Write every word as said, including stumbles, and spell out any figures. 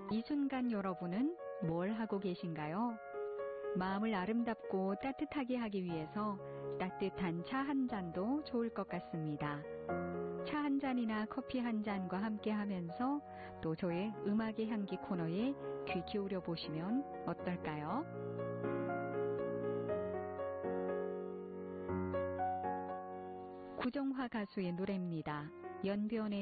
이 순간 여러분은 뭘 하고 계신가요? 마음을 아름답고 따뜻하게 하기 위해서 따뜻한 차 한 잔도 좋을 것 같습니다. 차 한 잔이나 커피 한 잔과 함께 하면서 또 저의 음악의 향기 코너에 귀 기울여 보시면 어떨까요? 구정화 가수의 노래입니다. 연변의